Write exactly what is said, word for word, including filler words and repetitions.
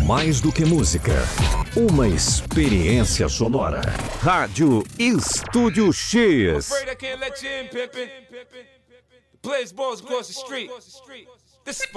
mais do que música, uma experiência sonora. Rádio Estúdio X. Afraid I can't let you in, pimpin'. Blaze balls across the street. This is